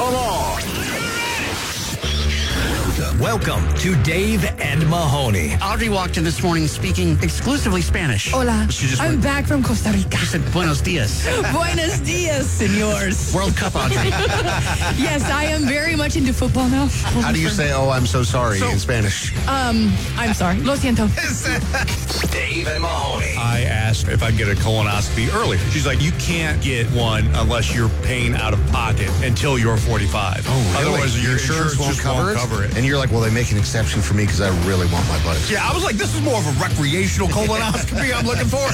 Come on. Welcome to Dave and Mahoney. Audrey walked in this morning speaking exclusively Spanish. Hola. I'm back from Costa Rica. She said, buenos dias. Buenos dias, senors. World Cup, Audrey. Yes, I am very much into football now. How do you say, oh, I'm so sorry in Spanish? I'm sorry. Lo siento. Dave and Mahoney. I asked if I'd get a colonoscopy early. She's like, you can't get one unless you're paying out of pocket until you're 45. Oh, really? Otherwise, your insurance won't just cover it. And you're like, well, they make an exception for me because I really want my butt. Yeah, I was like, this is more of a recreational colonoscopy I'm looking for.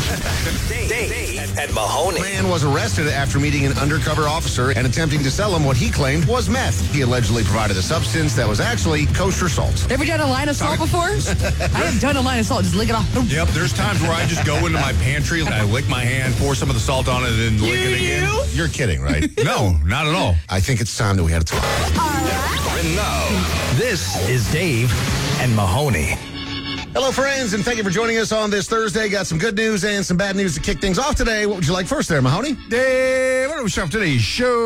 Dave and Mahoney. Man was arrested after meeting an undercover officer and attempting to sell him what he claimed was meth. He allegedly provided a substance that was actually kosher salt. Ever done a line of salt before? I have done a line of salt. Just lick it off. Yep, there's times where I just go into my pantry, I lick my hand, pour some of the salt on it, and lick it again. You're kidding, right? No, not at all. I think it's time that we had to talk. And now, this is Dave and Mahoney. Hello, friends, and thank you for joining us on this Thursday. Got some good news and some bad news to kick things off today. What would you like first there, Mahoney? Dave, what do we start today's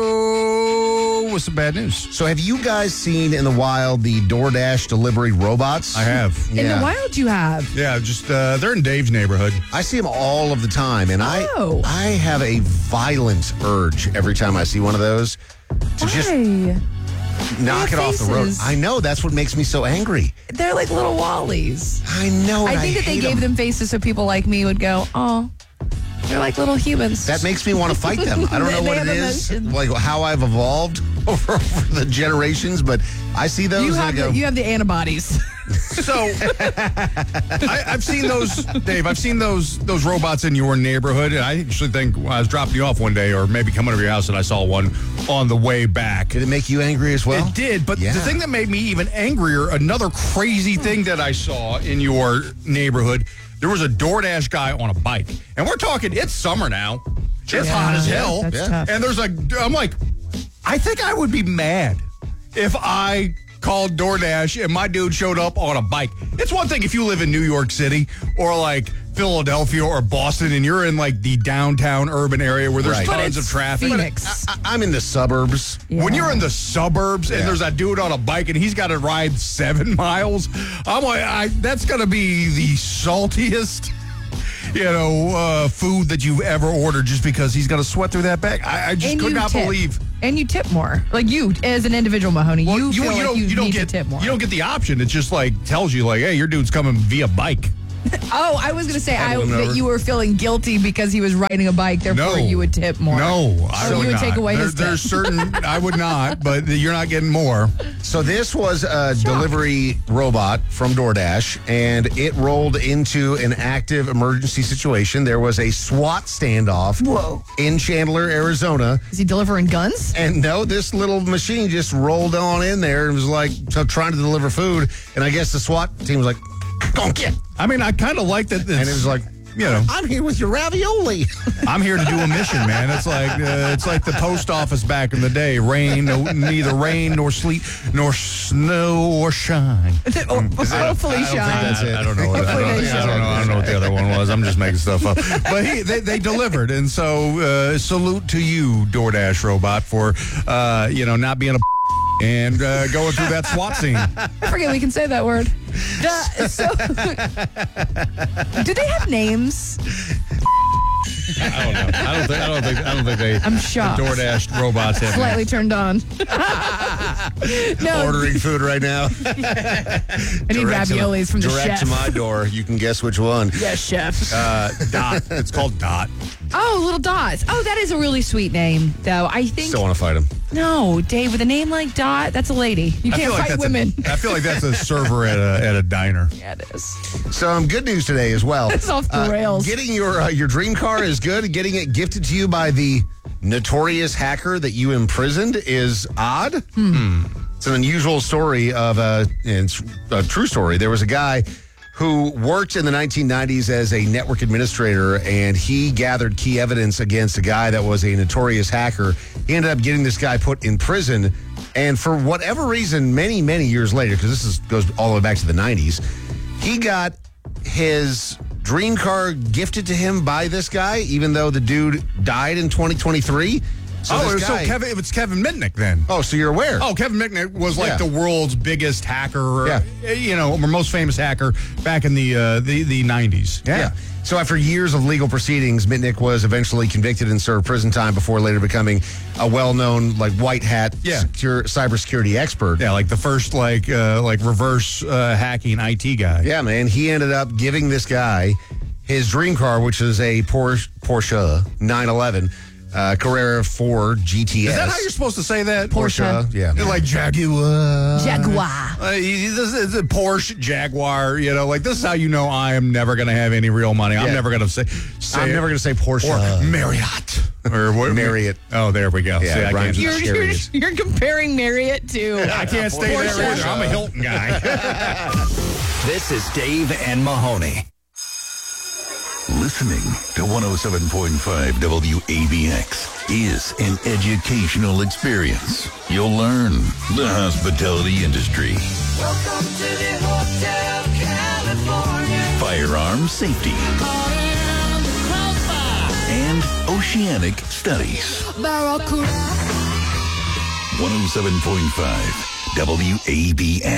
show with some bad news? So have you guys seen in the wild the DoorDash delivery robots? I have. Yeah. In the wild, you have. Yeah, just they're in Dave's neighborhood. I see them all of the time, and Oh. I have a violent urge every time I see one of those to just Why? knock it off the road. faces. I know, that's what makes me so angry. They're like little wallies. I know. I think that they gave them faces so people like me would go, oh, they're like little humans. That makes me want to fight them. I don't know They what it have is, emotions. like how I've evolved over the generations, but I see those you and I have go, you have the antibodies. So, I've seen those, Dave. I've seen those robots in your neighborhood. And I actually think I was dropping you off one day, or maybe coming over your house, and I saw one on the way back. did it make you angry as well? It did, but Yeah. the thing that made me even angrier, another crazy thing that I saw in your neighborhood, there was a DoorDash guy on a bike. And we're talking, it's summer now. It's hot as hell. That's Yeah. tough. And I'm like, I think I would be mad if I called DoorDash and my dude showed up on a bike. It's one thing if you live in New York City or like Philadelphia or Boston and you're in like the downtown urban area where there's Right. But tons it's of traffic. Phoenix. I'm in the suburbs. When you're in the suburbs and Yeah. there's a dude on a bike and he's got to ride 7 miles, I'm like, that's going to be the saltiest, food that you've ever ordered just because he's going to sweat through that bag. I just And could you not tip. believe. And you tip more. Like you, as an individual, Mahoney, you feel like you don't need get to tip more. You don't get the option. It just like tells you like, hey, your dude's coming via bike. Oh, I was going to say Hand him that over. you were feeling guilty because he was riding a bike, therefore No. you would tip more. No, I So would you would not. take away his tip. There's certain I would not, but you're not getting more. So this was a delivery robot from DoorDash, and it rolled into an active emergency situation. There was a SWAT standoff in Chandler, Arizona. Is he delivering guns? And no, this little machine just rolled on in there and was like trying to deliver food. And I guess the SWAT team was like, go get. I mean, I kind of like that. And it was like, I'm here with your ravioli. I'm here to do a mission, man. It's like the post office back in the day. Neither rain nor sleet nor snow or shine. Hopefully, Sean. that's it. I don't know. I don't know what the other one was. I'm just making stuff up. But they delivered, and so salute to you, DoorDash robot, for not being a and going through that SWAT scene. I forget we can say that word. Do they have names? I don't know. I don't think they. I'm shocked. The DoorDash robots have Slightly turned on. No, Ordering food right now. I need raviolis from the direct chef. to my door. You can guess which one. Yes, chef. Dot. It's called Dot. Oh, little Dots. Oh, that is a really sweet name, though. I think. Still want to fight him. No, Dave, with a name like Dot, that's a lady. You can't fight women. I feel like that's a server at a diner. Yeah, it is. Some good news today as well. It's off the rails. Getting your dream car is good. Getting it gifted to you by the notorious hacker that you imprisoned is odd. It's an unusual story it's a true story. There was a guy who worked in the 1990s as a network administrator, and he gathered key evidence against a guy that was a notorious hacker. He ended up getting this guy put in prison, and for whatever reason, many, many years later, because this goes all the way back to the 90s, he got his dream car gifted to him by this guy, even though the dude died in 2023. So this guy, it's Kevin Mitnick then. Oh, so you're aware? Oh, Kevin Mitnick was like Yeah. the world's biggest hacker, Yeah. or most famous hacker back in the 90s. Yeah. So after years of legal proceedings, Mitnick was eventually convicted and served prison time before later becoming a well-known white hat cybersecurity expert. Yeah, like the first reverse hacking IT guy. Yeah, man. He ended up giving this guy his dream car, which is a Porsche 911 Carrera 4 GTS. Is that how you're supposed to say that? Porsche? Yeah. Like Jaguar. Jaguar. This is a Porsche Jaguar. This is how you know I am never going to have any real money. I'm Yeah. never going to say I'm never going to say Porsche. or Marriott or what? Marriott. Oh, there we go. Yeah, See, I Ryan's can't, not You're comparing Marriott to. I can't stay there Porsche. either. I'm a Hilton guy. This is Dave and Mahoney. Listening to 107.5 WABX is an educational experience. You'll learn the hospitality industry, Welcome to the Hotel California. firearm safety, and oceanic studies. 107.5 WABX.